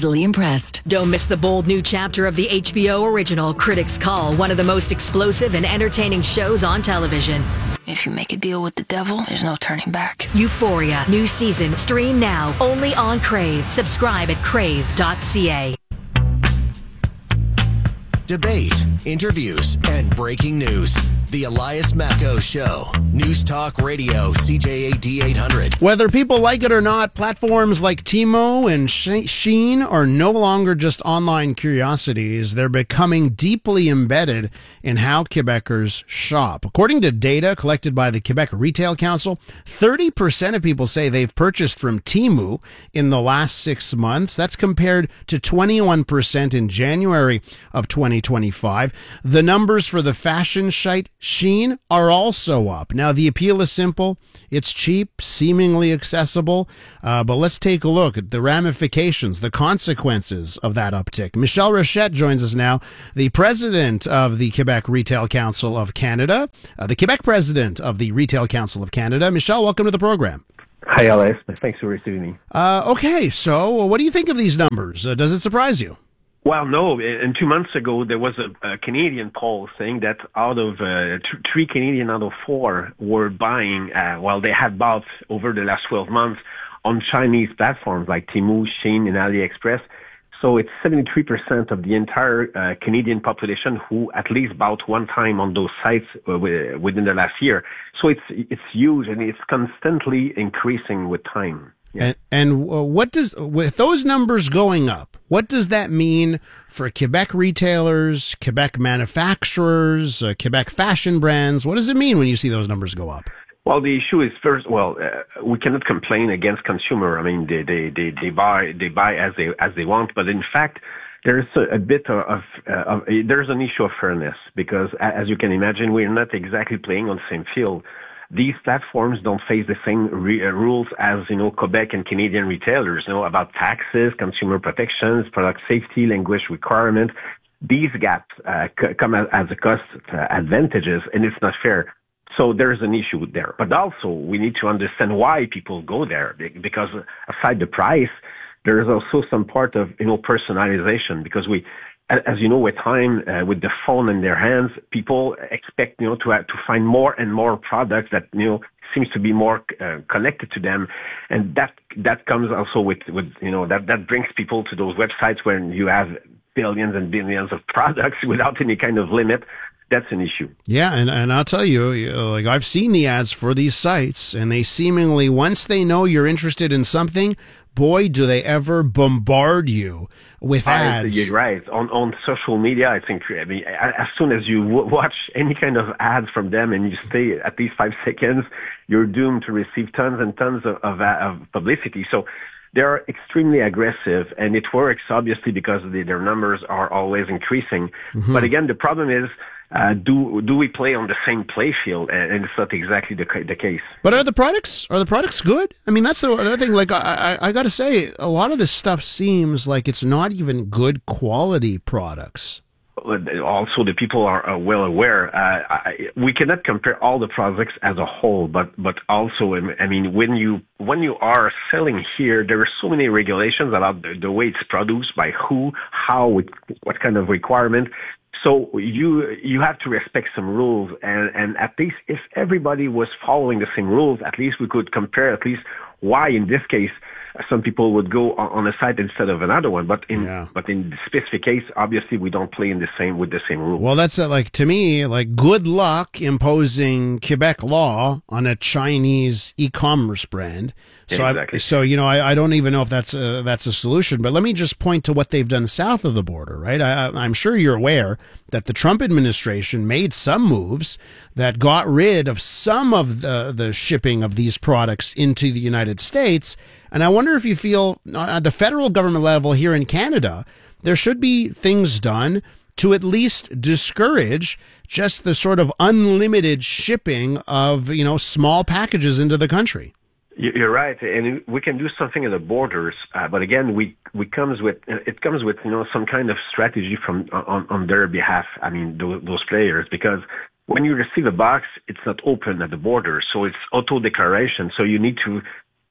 easily impressed. Don't miss the bold new chapter of the H B O original Critics Call, one of the most explosive and entertaining shows on television. If you make a deal with the devil, there's no turning back. Euphoria, new season, stream now, only on Crave. Subscribe at crave dot c a. Debate, interviews, and breaking news. The Elias Macco Show. News Talk Radio, C J A D eight hundred. Whether people like it or not, platforms like Temu and Shein are no longer just online curiosities. They're becoming deeply embedded in how Quebecers shop. According to data collected by the Quebec Retail Council, thirty percent of people say they've purchased from Temu in the last six months. That's compared to twenty-one percent in January of twenty twenty-five. The numbers for the fashion site Shein are also up. Now, the appeal is simple. It's cheap, seemingly accessible, uh, but let's take a look at the ramifications, the consequences of that uptick. Michelle Rochette joins us now, the president of the Quebec Retail Council of Canada, uh, the Quebec president of the Retail Council of Canada. Michelle, welcome to the program. Hi, Elias. Thanks for receiving me. Uh, okay, so what do you think of these numbers? Uh, does it surprise you? Well, no. And two months ago, there was a, a Canadian poll saying that out of uh, th- three Canadian out of four were buying, uh, well, they had bought over the last twelve months on Chinese platforms like Temu, Shein, and AliExpress. So it's seventy-three percent of the entire uh, Canadian population who at least bought one time on those sites uh, within the last year. So it's it's huge, and it's constantly increasing with time. Yeah. And, and uh, what does, with those numbers going up, what does that mean for Quebec retailers, Quebec manufacturers, uh, Quebec fashion brands? What does it mean when you see those numbers go up? Well, the issue is first. Well, uh, we cannot complain against consumer. I mean, they they they, they buy they buy as they as they want. But in fact, there's a, a bit of, of, uh, of there's an issue of fairness because, as you can imagine, we're not exactly playing on the same field. These platforms don't face the same re- uh, rules as, you know, Quebec and Canadian retailers, you know, about taxes, consumer protections, product safety, language requirements. These gaps uh, c- come as, as a cost uh, advantages, and it's not fair. So there's an issue there. But also, we need to understand why people go there, because aside the price, there is also some part of, you know, personalization, because we, as you know, with time, uh, with the phone in their hands, people expect, you know, to uh, to find more and more products that, you know, seems to be more uh, connected to them, and that that comes also with with you know that that brings people to those websites where you have billions and billions of products without any kind of limit. That's an issue. Yeah, and, and I'll tell you, like I've seen the ads for these sites, and they seemingly, once they know you're interested in something, boy, do they ever bombard you with ads. You're right. On on social media, I think, I mean, as soon as you w- watch any kind of ads from them and you stay at least five seconds, you're doomed to receive tons and tons of, of, of publicity. So they're extremely aggressive, and it works, obviously, because the, their numbers are always increasing. Mm-hmm. But again, the problem is, Uh, do do we play on the same play field? And, and it's not exactly the the case. But are the products are the products good? I mean, that's the other thing. Like I I, I got to say, a lot of this stuff seems like it's not even good quality products. Also, the people are, are well aware. Uh, I, we cannot compare all the products as a whole, but but also, I mean, when you when you are selling here, there are so many regulations about the, the way it's produced, by who, how, with what kind of requirement. So you you have to respect some rules, and, and at least if everybody was following the same rules, at least we could compare at least why in this case some people would go on a site instead of another one. But in yeah. but in the specific case, obviously we don't play in the same with the same rules. Well, that's uh, like to me, like good luck imposing Quebec law on a Chinese e-commerce brand. So, yeah, exactly. I, so you know, I, I don't even know if that's a, that's a solution. But let me just point to what they've done south of the border, right? I, I'm sure you're aware that the Trump administration made some moves that got rid of some of the the shipping of these products into the United States. And I wonder if you feel at the federal government level here in Canada, there should be things done to at least discourage just the sort of unlimited shipping of, you know, small packages into the country. You're right, and we can do something at the borders, uh, but again, we we comes with it comes with you know some kind of strategy from on, on their behalf. I mean, those, those players, because when you receive a box, it's not open at the border, so it's auto declaration. So you need to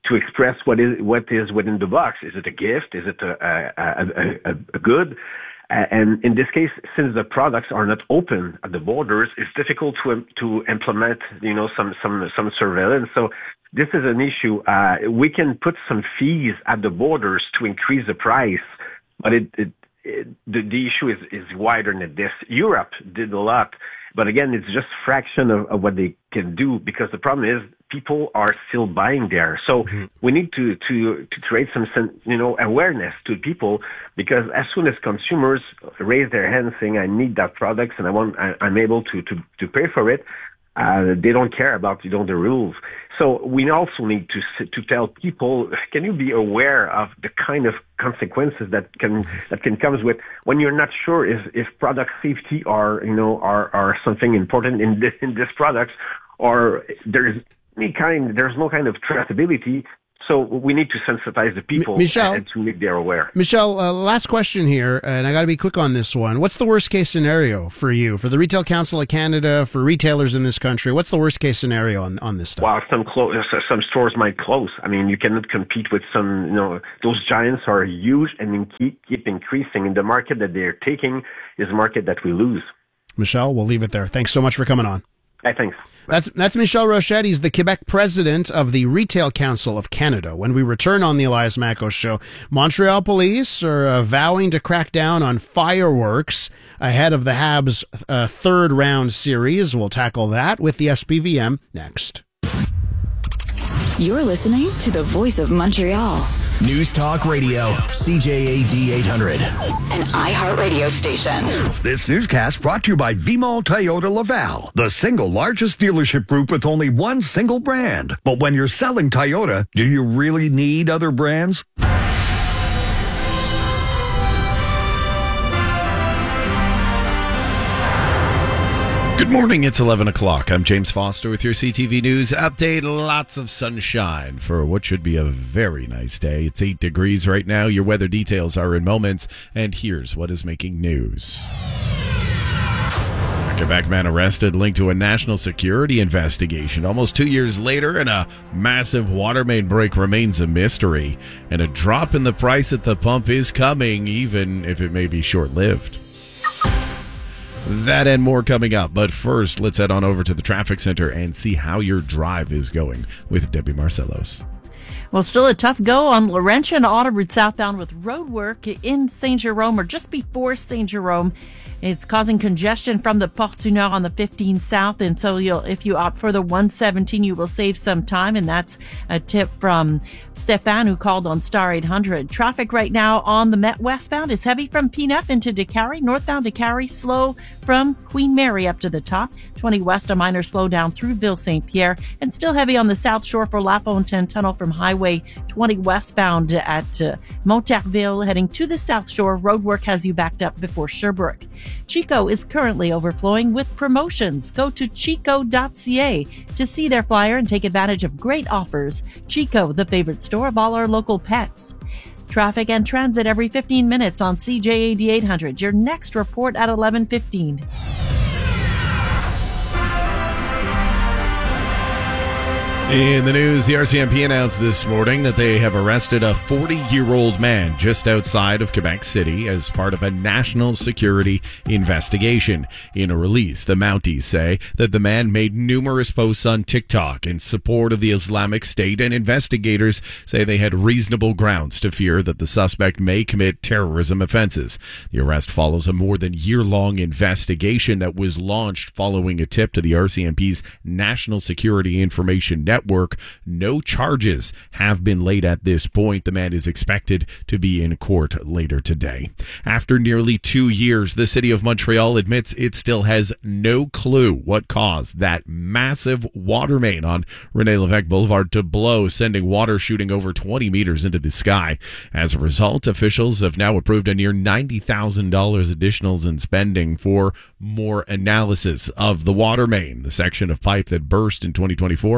to express what is what is within the box. Is it a gift? Is it a a, a, a, a good? Uh, and in this case, since the products are not open at the borders, it's difficult to to implement, you know, some some some surveillance. So this is an issue. Uh, we can put some fees at the borders to increase the price, but it, it, it the, the issue is is wider than this. Europe did a lot, but again, it's just a fraction of, of what they can do, because the problem is people are still buying there. So mm-hmm. we need to, to, to create some, you know, awareness to people, because as soon as consumers raise their hands saying, I need that product and I want, I, I'm able to, to, to pay for it, uh, they don't care about, you know, the rules. So we also need to, to tell people, can you be aware of the kind of consequences that can, that can come with when you're not sure if, if product safety are, you know, are, are something important in this, in this product, or there's any kind, there's no kind of traceability. So we need to sensitize the people M- Michel, and to make them aware. Michel, uh, last question here, and I got to be quick on this one. What's the worst case scenario for you, for the Retail Council of Canada, for retailers in this country? What's the worst case scenario on, on this stuff? Well, some clo- some stores might close. I mean, you cannot compete with some, you know, those giants are huge and keep, keep increasing. And the market that they're taking is a market that we lose. Michel, we'll leave it there. Thanks so much for coming on. Hey, thanks. That's that's Michel Rochette. He's the Quebec president of the Retail Council of Canada. When we return on the Elias Macko Show, Montreal police are uh, vowing to crack down on fireworks ahead of the Habs' uh, third round series. We'll tackle that with the S P V M next. You're listening to the Voice of Montreal. News Talk Radio, C J A D eight hundred. An iHeartRadio station. This newscast brought to you by V-Mall Toyota Laval, the single largest dealership group with only one single brand. But when you're selling Toyota, do you really need other brands? Good morning, it's eleven o'clock. I'm James Foster with your C T V News update. Lots of sunshine for what should be a very nice day. It's eight degrees right now. Your weather details are in moments, and here's what is making news. A Quebec man arrested linked to a national security investigation. Almost two years later, and a massive water main break remains a mystery. And a drop in the price at the pump is coming, even if it may be short-lived. That and more coming up. But first, let's head on over to the traffic center and see how your drive is going with Debbie Marcelos. Well, still a tough go on Laurentian Auto Route southbound with road work in Saint Jerome, or just before Saint Jerome. It's causing congestion from the Porte du Nord on the fifteen south, and so you'll, if you opt for the one seventeen, you will save some time, and that's a tip from Stefan, who called on star eight hundred. Traffic right now on the Met westbound is heavy from P N F into Décarie, northbound Décarie, slow from Queen Mary up to the top. twenty west, a minor slowdown through Ville Saint Pierre, and still heavy on the south shore for La Fontaine Tunnel from Highway twenty westbound at uh, Monterville, heading to the south shore. Roadwork has you backed up before Sherbrooke. Chico is currently overflowing with promotions. Go to chico dot c a to see their flyer and take advantage of great offers. Chico, the favorite store of all our local pets. Traffic and transit every fifteen minutes on C J A D eight hundred. Your next report at eleven fifteen. In the news, the R C M P announced this morning that they have arrested a forty-year-old man just outside of Quebec City as part of a national security investigation. In a release, the Mounties say that the man made numerous posts on TikTok in support of the Islamic State, and investigators say they had reasonable grounds to fear that the suspect may commit terrorism offenses. The arrest follows a more than year-long investigation that was launched following a tip to the R C M P's National Security Information Network. Network. No charges have been laid at this point. The man is expected to be in court later today. After nearly two years, the city of Montreal admits it still has no clue what caused that massive water main on René Lévesque Boulevard to blow, sending water shooting over twenty meters into the sky. As a result, officials have now approved a near ninety thousand dollars additional in spending for more analysis of the water main. The section of pipe that burst in twenty twenty-four is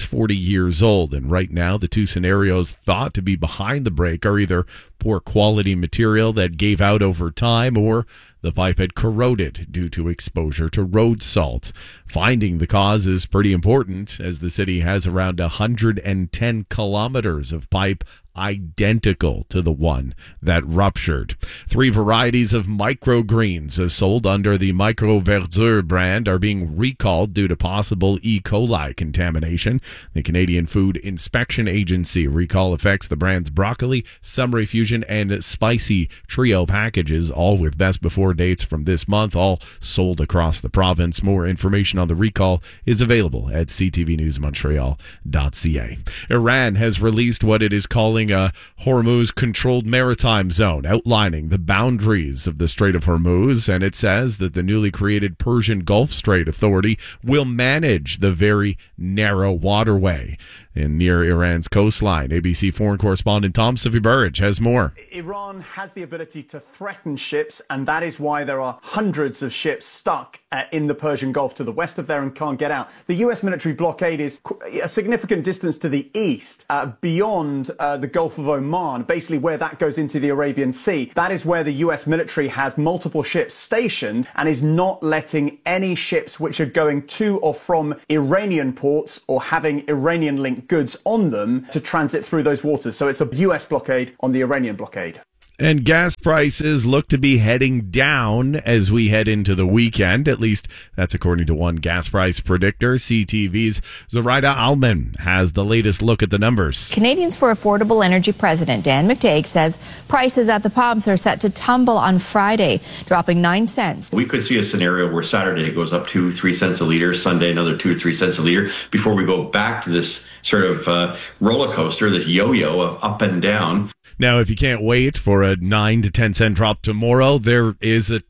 forty years old. And right now, the two scenarios thought to be behind the break are either poor quality material that gave out over time or the pipe had corroded due to exposure to road salt. Finding the cause is pretty important, as the city has around one hundred ten kilometers of pipe identical to the one that ruptured. Three varieties of microgreens uh, sold under the Micro Verdure brand are being recalled due to possible E. coli contamination. The Canadian Food Inspection Agency recall affects the brand's broccoli, summer fusion, and spicy trio packages, all with best before dates from this month, all sold across the province. More information on the recall is available at c t v news montreal dot c a. Iran has released what it is calling a Hormuz-controlled maritime zone, outlining the boundaries of the Strait of Hormuz, and it says that the newly created Persian Gulf Strait Authority will manage the very narrow waterway in near Iran's coastline. A B C foreign correspondent Tom Siffy-Burridge has more. Iran has the ability to threaten ships, and that is why there are hundreds of ships stuck uh, in the Persian Gulf to the west of there and can't get out. The U S military blockade is a significant distance to the east, uh, beyond uh, the Gulf of Oman, basically where that goes into the Arabian Sea. That is where the U S military has multiple ships stationed and is not letting any ships which are going to or from Iranian ports or having Iranian-linked goods on them to transit through those waters. So it's a U S blockade on the Iranian blockade. And gas prices look to be heading down as we head into the weekend. At least that's according to one gas price predictor. C T V's Zoraida Alman has the latest look at the numbers. Canadians for Affordable Energy President Dan McTeague says prices at the pumps are set to tumble on Friday, dropping nine cents. We could see a scenario where Saturday it goes up two, three cents a litre, Sunday another two, three cents a litre, before we go back to this sort of uh, roller coaster, this yo-yo of up and down. Now, if you can't wait for a nine to ten cent drop tomorrow, there is a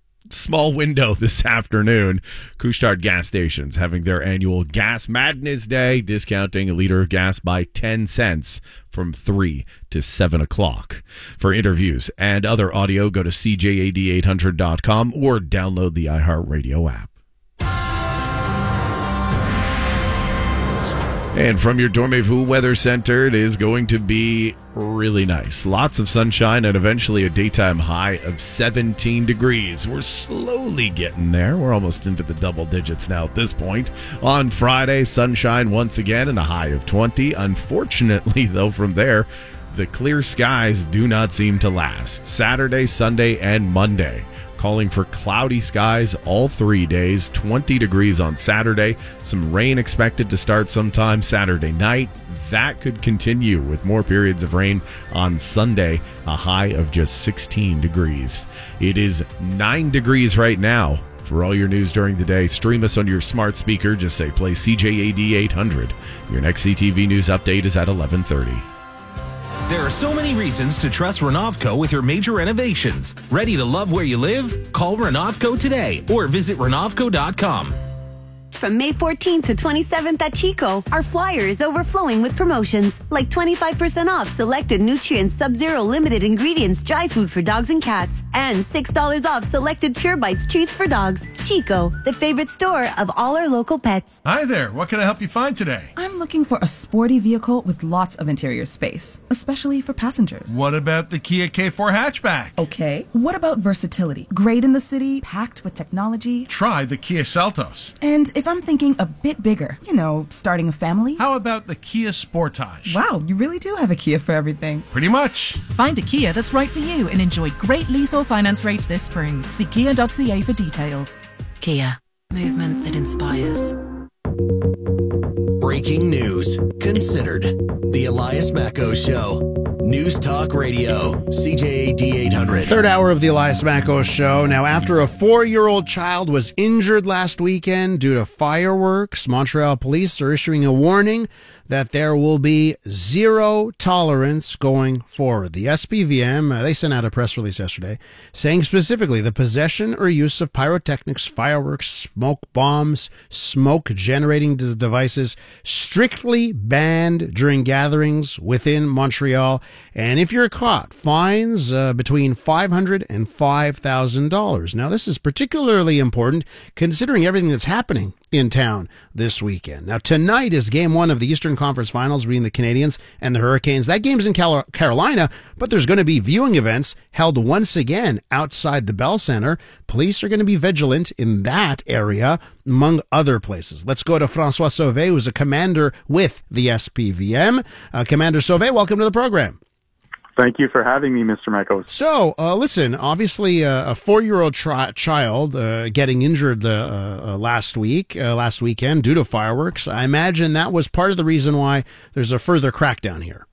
small window this afternoon. Couche-Tard gas stations having their annual Gas Madness Day, discounting a liter of gas by ten cents from three to seven o'clock. For interviews and other audio, go to c j a d eight hundred dot com or download the iHeartRadio app. And from your Dormez-vous Weather Center, it is going to be really nice. Lots of sunshine and eventually a daytime high of seventeen degrees. We're slowly getting there. We're almost into the double digits now at this point. On Friday, sunshine once again and a high of twenty. Unfortunately, though, from there, the clear skies do not seem to last. Saturday, Sunday, and Monday, calling for cloudy skies all three days. twenty degrees on Saturday. Some rain expected to start sometime Saturday night. That could continue with more periods of rain on Sunday, a high of just sixteen degrees. It is nine degrees right now. For all your news during the day, stream us on your smart speaker. Just say play C J A D eight hundred. Your next C T V News update is at eleven thirty. There are so many reasons to trust Renovco with your major renovations. Ready to love where you live? Call Renovco today or visit renovco dot com. From May fourteenth to twenty-seventh at Chico, our flyer is overflowing with promotions like twenty-five percent off selected Nutrient Sub-Zero limited ingredients dry food for dogs and cats, and six dollars off selected Pure Bites treats for dogs. Chico, the favorite store of all our local pets. Hi there, what can I help you find today? I'm looking for a sporty vehicle with lots of interior space, especially for passengers. What about the Kia K four hatchback? Okay. What about versatility? Great in the city, packed with technology. Try the Kia Seltos. And if I'm thinking a bit bigger, you know, starting a family. How about the Kia Sportage? Wow, you really do have a Kia for everything. Pretty much. Find a Kia that's right for you and enjoy great lease or finance rates this spring. See kia dot c a for details. Kia, movement that inspires. Breaking news. Considered. The Elias Macco Show. News Talk Radio, C J A D eight hundred. Third hour of the Elias Macco Show. Now, after a four-year-old child was injured last weekend due to fireworks, Montreal police are issuing a warning that there will be zero tolerance going forward. The S P V M, uh, they sent out a press release yesterday saying specifically the possession or use of pyrotechnics, fireworks, smoke bombs, smoke-generating d- devices strictly banned during gatherings within Montreal. And if you're caught, fines uh, between five hundred dollars and five thousand dollars. Now, this is particularly important considering everything that's happening in town this weekend. Now, tonight is game one of the Eastern Conference Finals between the Canadians and the Hurricanes. That game's in Cal- Carolina, but there's going to be viewing events held once again outside the Bell Center. Police are going to be vigilant in that area, among other places. Let's go to François Sauvé, who's a commander with the S P V M. Uh, Commander Sauvé, welcome to the program. Thank you for having me, Mister Makos. So, uh, listen, obviously uh, a four-year-old tri- child uh, getting injured the uh, uh, last week, uh, last weekend due to fireworks. I imagine that was part of the reason why there's a further crackdown here.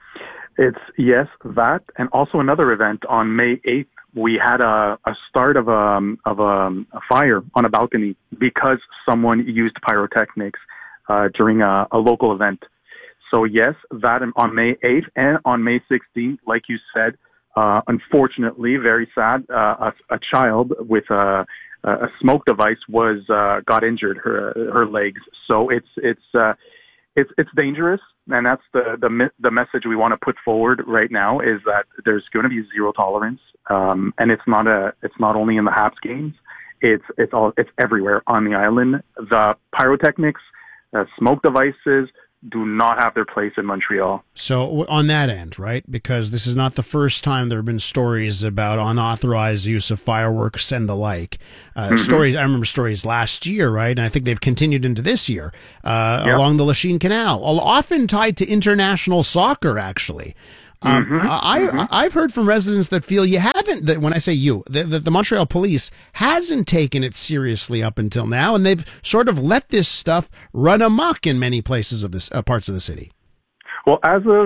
It's, yes, that, and also another event on May eighth. We had a, a start of, a, of a, a fire on a balcony because someone used pyrotechnics uh, during a, a local event. So yes, that on May eighth and on May sixteenth, like you said, uh, unfortunately, very sad, uh, a, a child with a, a smoke device was uh, got injured, her her legs. So it's it's uh, it's it's dangerous, and that's the the the message we want to put forward right now is that there's going to be zero tolerance, um, and it's not a it's not only in the Habs games, it's it's all it's everywhere on the island. The pyrotechnics, uh, smoke devices do not have their place in Montreal. So on that end, right, because this is not the first time there have been stories about unauthorized use of fireworks and the like. Uh, mm-hmm. Stories, I remember stories last year, right, and I think they've continued into this year, uh, yep. along the Lachine Canal, often tied to international soccer, actually. Um, mm-hmm, I, mm-hmm. I've heard from residents that feel you haven't, that when I say you, that the, the Montreal police hasn't taken it seriously up until now, and they've sort of let this stuff run amok in many places of this uh, parts of the city. Well, as of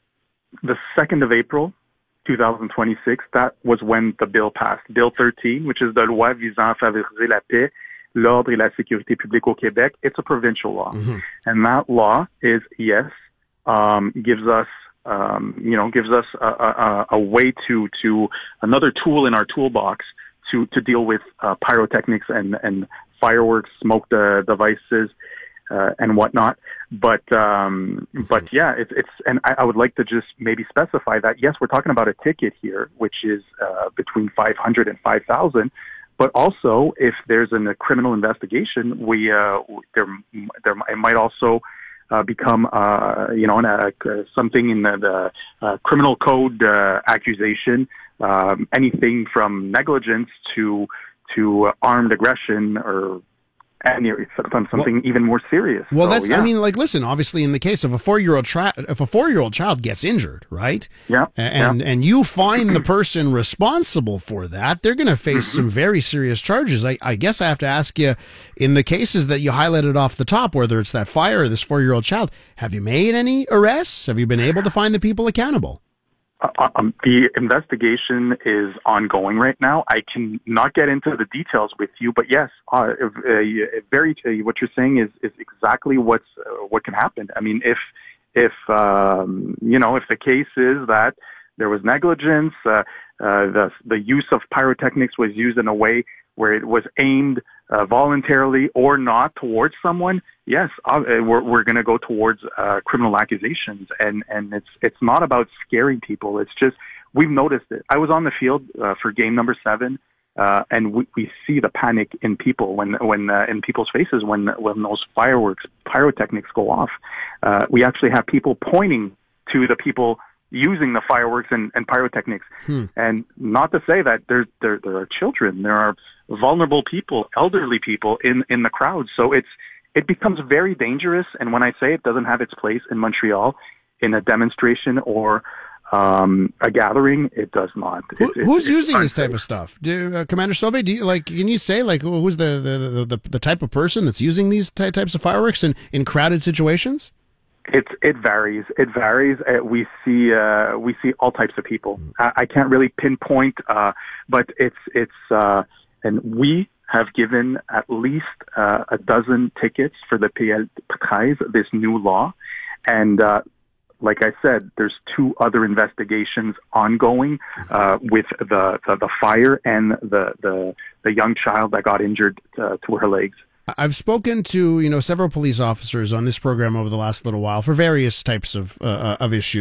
the second of April, two thousand twenty-six, that was when the bill passed. Bill thirteen, which is the loi visant à favoriser la paix, l'ordre et la sécurité publique au Québec. It's a provincial law. Mm-hmm. And that law is, yes, um, gives us Um, you know, gives us a, a, a way to, to another tool in our toolbox to, to deal with uh, pyrotechnics and, and fireworks, smoke de- devices, uh, and whatnot. But, um, mm-hmm. but yeah, it's, it's, and I, I would like to just maybe specify that, yes, we're talking about a ticket here, which is, uh, between five hundred and five thousand. But also, if there's an, a criminal investigation, we, uh, there, there, it might also, Uh, become, uh, you know, uh, something in the, the uh, criminal code uh, accusation, um, anything from negligence to to uh, armed aggression or any something well, even more serious. Well, so, that's, yeah. I mean, like, listen, obviously in the case of a four-year-old child, if a four-year-old child gets injured, right? Yeah. And, yeah. and you find the person responsible for that, they're going to face mm-hmm. some very serious charges. I, I guess I have to ask you, in the cases that you highlighted off the top, whether it's that fire or this four-year-old child, have you made any arrests? Have you been able to find the people accountable? Uh, um, the investigation is ongoing right now. I can not get into the details with you, but yes, uh, uh, very uh, what you're saying is is exactly what's uh, what can happen. I mean, if if um, you know if the case is that there was negligence, uh, uh, the the use of pyrotechnics was used in a way where it was aimed uh, voluntarily or not towards someone, yes, uh, we're we're going to go towards uh, criminal accusations, and and it's it's not about scaring people. It's just we've noticed it. I was on the field uh, for game number seven, uh, and we, we see the panic in people when when uh, in people's faces when when those fireworks pyrotechnics go off. Uh, we actually have people pointing to the people using the fireworks and, and pyrotechnics, hmm. and not to say that there there there are children, there are vulnerable people, elderly people in in the crowd. So it's it becomes very dangerous. And when I say it doesn't have its place in Montreal, in a demonstration or um, a gathering, it does not. It, Who, it, who's it, using this type of stuff? Do, uh, Commander Sauvé, do you like? Can you say like who's the the, the the type of person that's using these ty- types of fireworks in in crowded situations? It's it varies. It varies. Uh, we see uh, we see all types of people. I, I can't really pinpoint, uh, but it's it's uh, and we have given at least uh, a dozen tickets for the P L thirteen, this new law, and uh, like I said, there's two other investigations ongoing uh, with the, the the fire and the the the young child that got injured uh, to her legs. I've spoken to, you know, several police officers on this program over the last little while for various types of uh, of issues.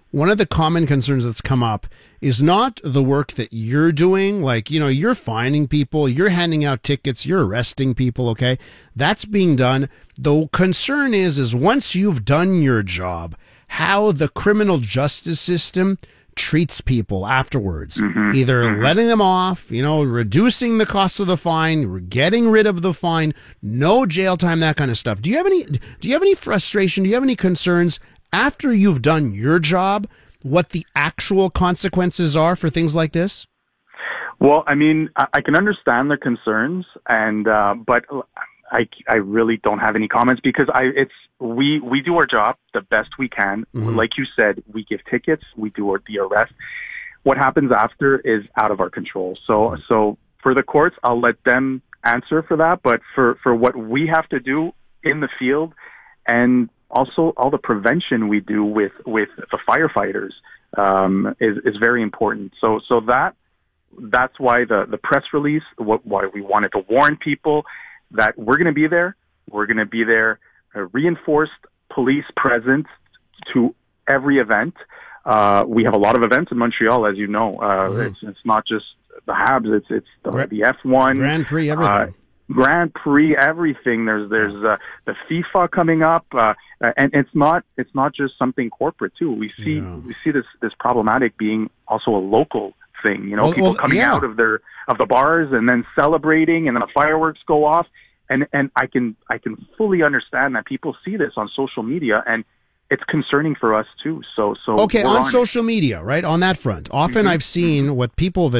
one of the common concerns that's come up is not the work that you're doing. Like, you know, you're finding people, you're handing out tickets, you're arresting people, okay? That's being done. The concern is, is once you've done your job, how the criminal justice system treats people afterwards. Mm-hmm. Either mm-hmm. letting them off, you know, reducing the cost of the fine, getting rid of the fine, no jail time, that kind of stuff. Do you have any, do you have any frustration? Do you have any concerns after you've done your job, what the actual consequences are for things like this? Well, I mean, I, I can understand the concerns, and uh, but I, I really don't have any comments because I it's we we do our job the best we can. Mm-hmm. Like you said, we give tickets, we do our, the arrest. What happens after is out of our control. So mm-hmm. so for the courts, I'll let them answer for that. But for for what we have to do in the field, and also all the prevention we do with, with the firefighters um, is, is very important. So so that that's why the, the press release, what, why we wanted to warn people that we're going to be there. We're going to be there, a reinforced police presence to every event. Uh, we have a lot of events in Montreal, as you know. Uh, mm-hmm. It's it's not just the Habs. It's it's the, Gra- the F one, Grand Prix, everything. Uh, Grand Prix, everything. There's there's uh, the FIFA coming up, uh, and it's not it's not just something corporate too. We see yeah. we see this this problematic being also a local thing. You know, well, people well, coming yeah. out of their of the bars and then celebrating, and then the fireworks go off. And and I can I can fully understand that people see this on social media, and it's concerning for us too. So so okay, on, on social media, right? On that front, often mm-hmm. I've seen what people that